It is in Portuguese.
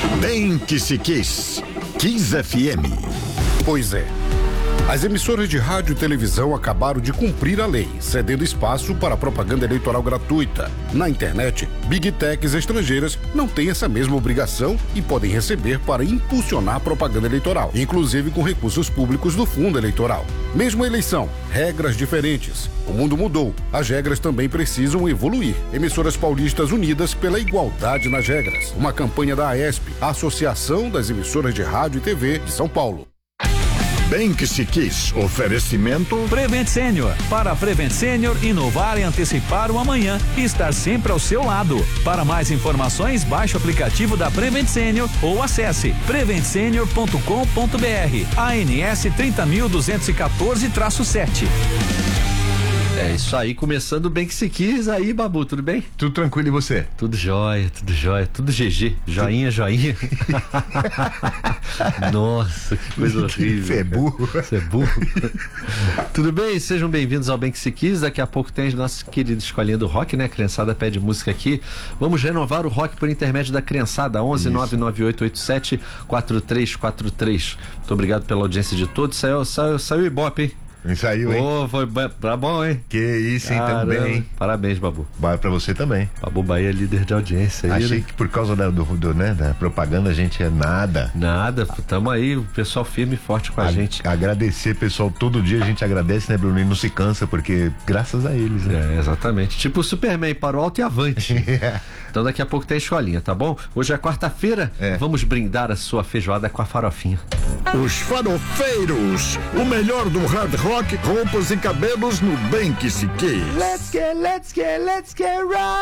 Bem que se quis. Kiss FM. Pois é. As emissoras de rádio e televisão acabaram de cumprir a lei, cedendo espaço para propaganda eleitoral gratuita. Na internet, Big Techs estrangeiras não têm essa mesma obrigação e podem receber para impulsionar propaganda eleitoral, inclusive com recursos públicos do fundo eleitoral. Mesma eleição, regras diferentes. O mundo mudou, as regras também precisam evoluir. Emissoras paulistas unidas pela igualdade nas regras. Uma campanha da AESP, a Associação das Emissoras de Rádio e TV de São Paulo. Bem que se quis. Oferecimento Prevent Senior. Para a Prevent Senior, inovar e antecipar o amanhã e estar sempre ao seu lado. Para mais informações, baixe o aplicativo da Prevent Senior ou acesse preventsenior.com.br. ANS 30.214-7. É isso aí, começando bem que se quis aí, Babu, tudo bem? Tudo tranquilo, e você? Tudo jóia, tudo GG, joinha. Nossa, que coisa horrível. Você é burro. Você é burro. Tudo bem? Sejam bem-vindos ao Bem que se quis. Daqui a pouco tem a nossa querida escolinha do rock, né? A criançada pede música aqui. Vamos renovar o rock por intermédio da criançada. 11 99887 4343. Muito obrigado pela audiência de todos. Saiu Ibope, hein? Saiu, hein? Foi pra bom, hein? Que isso, hein? Caramba. Também. Parabéns, Babu. Vai pra você também. Babu Bahia é líder de audiência. Achei né? que por causa da propaganda a gente é nada. Nada, tamo aí, o pessoal firme e forte com a gente. Agradecer, pessoal, todo dia a gente agradece, né, Bruno? E não se cansa, porque graças a eles, né? É, exatamente. Tipo o Superman, para o alto e avante. Então daqui a pouco tem escolinha, tá bom? Hoje é quarta-feira, vamos brindar a sua feijoada com a farofinha. Os Farofeiros. O melhor do hard rock, roupas e cabelos no Bem que se quis. Let's get right.